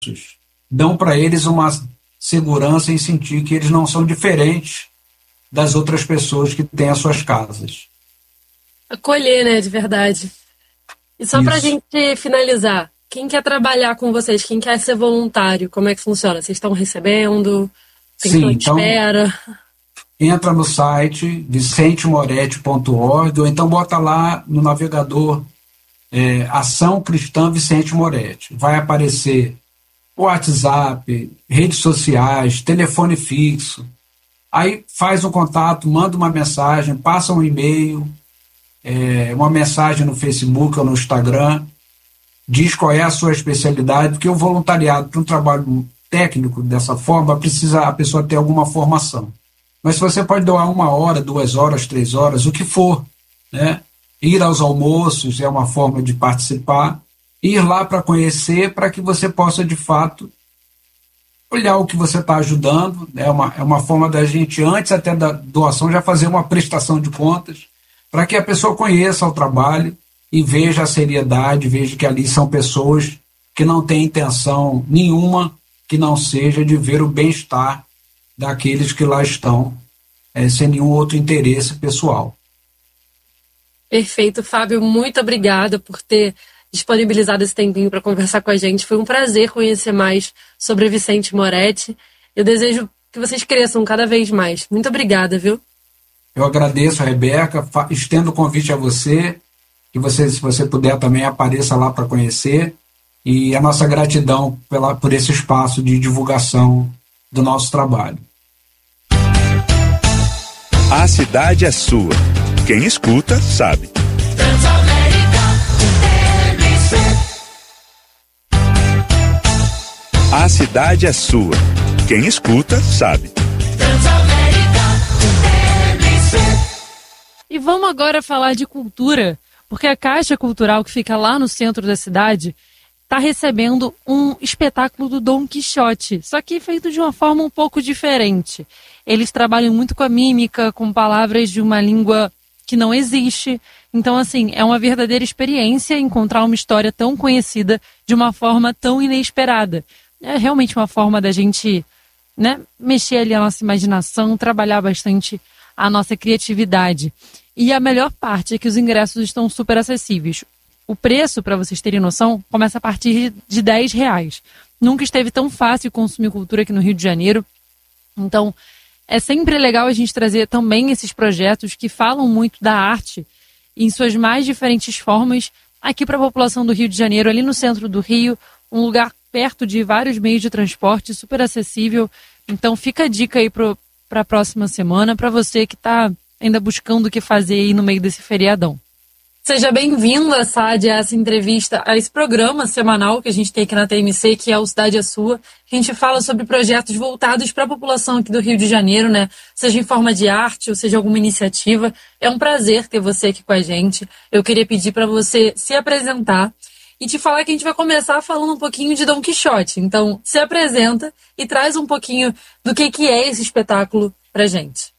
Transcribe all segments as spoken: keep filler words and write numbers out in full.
dão para eles uma segurança em sentir que eles não são diferentes das outras pessoas que têm as suas casas. Acolher, né, de verdade. E só para a gente finalizar, quem quer trabalhar com vocês, quem quer ser voluntário, como é que funciona? Vocês estão recebendo? Tem Sim, então espera? Entra no site vicente moretti ponto org ou então bota lá no navegador é, Ação Cristã Vicente Moretti. Vai aparecer o WhatsApp, redes sociais, telefone fixo. Aí faz um contato, manda uma mensagem, passa um e-mail, é, uma mensagem no Facebook ou no Instagram, diz qual é a sua especialidade, porque o voluntariado para um trabalho técnico dessa forma precisa a pessoa ter alguma formação. Mas você pode doar uma hora, duas horas, três horas, o que for, né? Ir aos almoços é uma forma de participar, ir lá para conhecer, para que você possa, de fato, olhar o que você está ajudando. É uma, é uma forma da gente, antes até da doação, já fazer uma prestação de contas, para que a pessoa conheça o trabalho e veja a seriedade, veja que ali são pessoas que não têm intenção nenhuma que não seja de ver o bem-estar daqueles que lá estão, é, sem nenhum outro interesse pessoal. Perfeito, Fábio. Muito obrigada por ter disponibilizado esse tempinho para conversar com a gente. Foi um prazer conhecer mais sobre Vicente Moretti. Eu desejo que vocês cresçam cada vez mais. Muito obrigada, viu? Eu agradeço, Rebeca. Estendo o convite a você, que você, se você puder também, apareça lá para conhecer. E a nossa gratidão pela, por esse espaço de divulgação do nosso trabalho. A cidade é sua. Quem escuta, sabe. A cidade é sua. Quem escuta, sabe. E vamos agora falar de cultura, porque a Caixa Cultural, que fica lá no centro da cidade, está recebendo um espetáculo do Dom Quixote, só que feito de uma forma um pouco diferente. Eles trabalham muito com a mímica, com palavras de uma língua que não existe. Então, assim, é uma verdadeira experiência encontrar uma história tão conhecida de uma forma tão inesperada. É realmente uma forma da gente, né, mexer ali a nossa imaginação, trabalhar bastante a nossa criatividade. E a melhor parte é que os ingressos estão super acessíveis. O preço, para vocês terem noção, começa a partir de dez reais. Nunca esteve tão fácil consumir cultura aqui no Rio de Janeiro. Então, é sempre legal a gente trazer também esses projetos que falam muito da arte em suas mais diferentes formas aqui para a população do Rio de Janeiro, ali no centro do Rio, um lugar perto de vários meios de transporte, super acessível. Então, fica a dica aí para a próxima semana, para você que está ainda buscando o que fazer aí no meio desse feriadão. Seja bem-vinda, Sade, a essa entrevista, a esse programa semanal que a gente tem aqui na T M C, que é o Cidade é Sua. A gente fala sobre projetos voltados para a população aqui do Rio de Janeiro, né? Seja em forma de arte ou seja alguma iniciativa. É um prazer ter você aqui com a gente. Eu queria pedir para você se apresentar e te falar que a gente vai começar falando um pouquinho de Dom Quixote. Então, se apresenta e traz um pouquinho do que, que é esse espetáculo para a gente.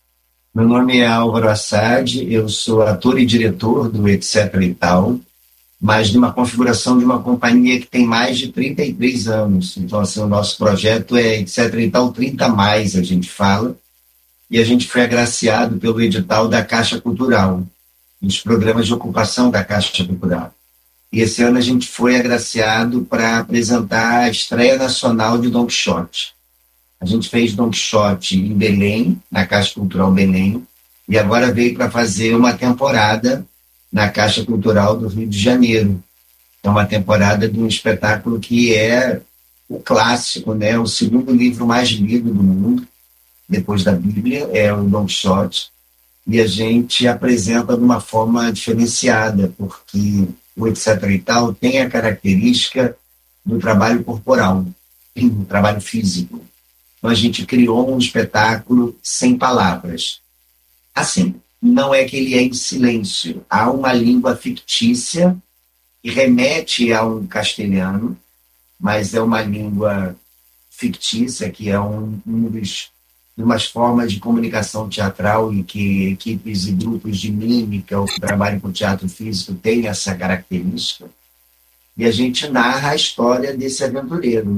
Meu nome é Álvaro Assad, eu sou ator e diretor do Etc e Tal, mas de uma configuração de uma companhia que tem mais de trinta e três anos. Então, assim, o nosso projeto é Etc e Tal trinta mais, a gente fala, e a gente foi agraciado pelo edital da Caixa Cultural, dos programas de ocupação da Caixa Cultural. E esse ano a gente foi agraciado para apresentar a estreia nacional de Dom Quixote. A gente fez Dom Quixote em Belém, na Caixa Cultural Belém, e agora veio para fazer uma temporada na Caixa Cultural do Rio de Janeiro. É uma temporada de um espetáculo que é o clássico, né? O segundo livro mais lido do mundo, depois da Bíblia, é o Dom Quixote. E a gente apresenta de uma forma diferenciada, porque o Etc e Tal tem a característica do trabalho corporal, do trabalho físico. Então a gente criou um espetáculo sem palavras. Assim, não é que ele é em silêncio. Há uma língua fictícia que remete a um castelhano, mas é uma língua fictícia que é um, um dos, umas formas de comunicação teatral em que equipes e grupos de mímica ou que trabalham com teatro físico têm essa característica. e a gente narra a história desse aventureiro.